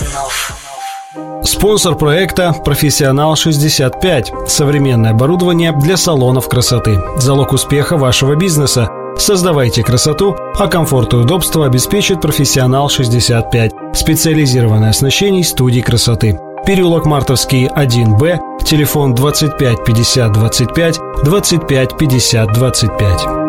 снов. Спонсор проекта «Профессионал 65». Современное оборудование для салонов красоты. Залог успеха вашего бизнеса. Создавайте красоту, а комфорт и удобство обеспечит «Профессионал 65». Специализированное оснащение студий красоты. Переулок Мартовский, 1Б, телефон 25 50 25, 25 50 25.